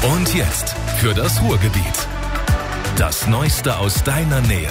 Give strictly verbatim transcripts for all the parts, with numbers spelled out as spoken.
Und jetzt für das Ruhrgebiet. Das Neueste aus deiner Nähe.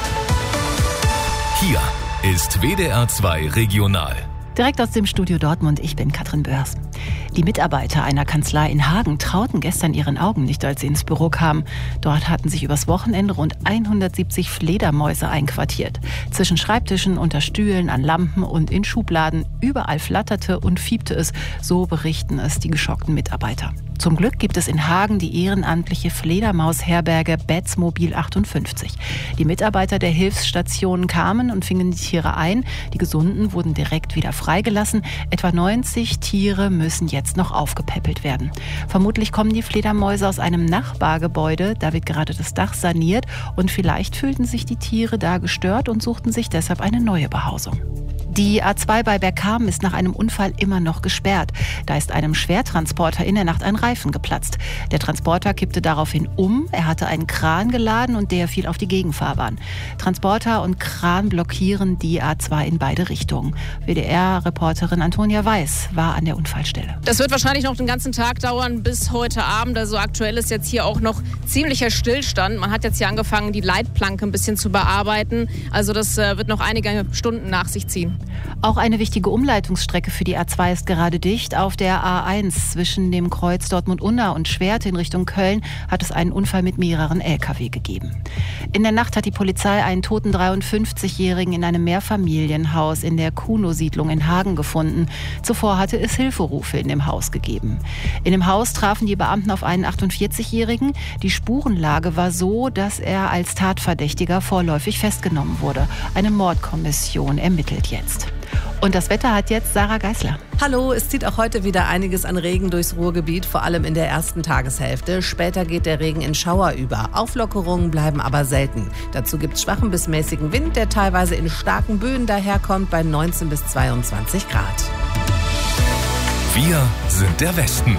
Hier ist W D R zwei Regional. Direkt aus dem Studio Dortmund, ich bin Katrin Börs. Die Mitarbeiter einer Kanzlei in Hagen trauten gestern ihren Augen nicht, als sie ins Büro kamen. Dort hatten sich übers Wochenende rund hundertsiebzig Fledermäuse einquartiert. Zwischen Schreibtischen, unter Stühlen, an Lampen und in Schubladen. Überall flatterte und fiebte es, so berichten es die geschockten Mitarbeiter. Zum Glück gibt es in Hagen die ehrenamtliche Fledermausherberge Bätzmobil achtundfünfzig. Die Mitarbeiter der Hilfsstationen kamen und fingen die Tiere ein. Die Gesunden wurden direkt wieder freigelassen. Etwa neunzig Tiere müssen jetzt noch aufgepäppelt werden. Vermutlich kommen die Fledermäuse aus einem Nachbargebäude. Da wird gerade das Dach saniert und vielleicht fühlten sich die Tiere da gestört und suchten sich deshalb eine neue Behausung. Die A zwei bei Bergkamen ist nach einem Unfall immer noch gesperrt. Da ist einem Schwertransporter in der Nacht ein Reifen geplatzt. Der Transporter kippte daraufhin um, er hatte einen Kran geladen und der fiel auf die Gegenfahrbahn. Transporter und Kran blockieren die A zwei in beide Richtungen. W D R-Reporterin Antonia Weiß war an der Unfallstelle. Das wird wahrscheinlich noch den ganzen Tag dauern bis heute Abend. Also aktuell ist jetzt hier auch noch ziemlicher Stillstand. Man hat jetzt hier angefangen, die Leitplanke ein bisschen zu bearbeiten. Also das äh, wird noch einige Stunden nach sich ziehen. Auch eine wichtige Umleitungsstrecke für die A zwei ist gerade dicht. Auf der A eins zwischen dem Kreuz Dortmund-Unna und Schwerte in Richtung Köln hat es einen Unfall mit mehreren L K W gegeben. In der Nacht hat die Polizei einen toten dreiundfünfzigjährigen in einem Mehrfamilienhaus in der Kuno-Siedlung in Hagen gefunden. Zuvor hatte es Hilferufe in dem Haus gegeben. In dem Haus trafen die Beamten auf einen achtundvierzigjährigen. Die Spurenlage war so, dass er als Tatverdächtiger vorläufig festgenommen wurde. Eine Mordkommission ermittelt jetzt. Und das Wetter hat jetzt Sarah Geisler. Hallo, es zieht auch heute wieder einiges an Regen durchs Ruhrgebiet, vor allem in der ersten Tageshälfte. Später geht der Regen in Schauer über. Auflockerungen bleiben aber selten. Dazu gibt es schwachen bis mäßigen Wind, der teilweise in starken Böen daherkommt bei neunzehn bis zweiundzwanzig Grad. Wir sind der Westen.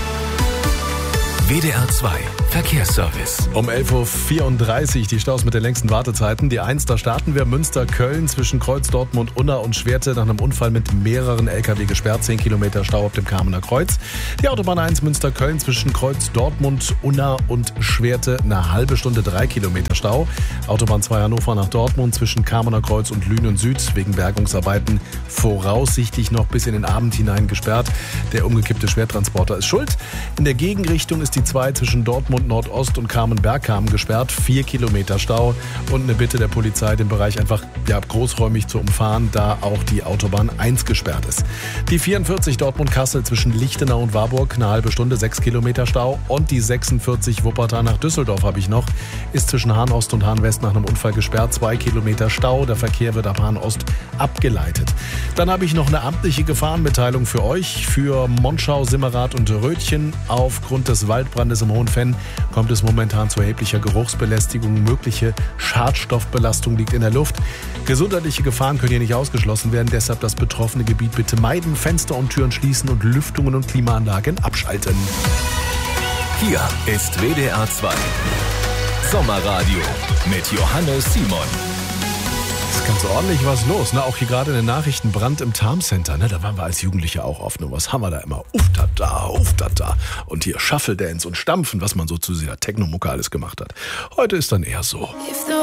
W D R zwei Verkehrsservice. Um elf Uhr vierunddreißig die Staus mit den längsten Wartezeiten. Die eins, da starten wir Münster-Köln zwischen Kreuz Dortmund, Unna und Schwerte nach einem Unfall mit mehreren L K W gesperrt. zehn Kilometer Stau auf dem Kamener Kreuz. Die Autobahn eins Münster-Köln zwischen Kreuz Dortmund, Unna und Schwerte eine halbe Stunde, drei Kilometer Stau. Autobahn zwei Hannover nach Dortmund zwischen Kamener Kreuz und Lünen Süd wegen Bergungsarbeiten voraussichtlich noch bis in den Abend hinein gesperrt. Der umgekippte Schwertransporter ist schuld. In der Gegenrichtung ist die zwei zwischen Dortmund Nordost und Kamen-Bergkamen gesperrt. Vier Kilometer Stau und eine Bitte der Polizei, den Bereich einfach ja, großräumig zu umfahren, da auch die Autobahn eins gesperrt ist. Die vierundvierzig Dortmund-Kassel zwischen Lichtenau und Warburg, eine halbe Stunde, sechs Kilometer Stau. Und die sechsundvierzig Wuppertal nach Düsseldorf habe ich noch, ist zwischen Hahn-Ost und Hahn-West nach einem Unfall gesperrt. Zwei Kilometer Stau, der Verkehr wird ab Hahn-Ost abgeleitet. Dann habe ich noch eine amtliche Gefahrenmitteilung für euch, für Monschau, Simmerath und Rötchen. Aufgrund des Waldbrandes im Hohenfenn kommt es momentan zu erheblicher Geruchsbelästigung. Mögliche Schadstoffbelastung liegt in der Luft. Gesundheitliche Gefahren können hier nicht ausgeschlossen werden. Deshalb das betroffene Gebiet bitte meiden, Fenster und Türen schließen und Lüftungen und Klimaanlagen abschalten. Hier ist W D R zwei Sommerradio mit Johannes Simon. Ist ganz ordentlich was los, ne? Auch hier gerade in den Nachrichten Brand im Tarm-Center, ne? Da waren wir als Jugendliche auch oft. Nur was haben wir da immer? Uftata, uftata. Und hier Shuffle Dance und Stampfen, was man so zu dieser Techno-Mucke alles gemacht hat. Heute ist dann eher so.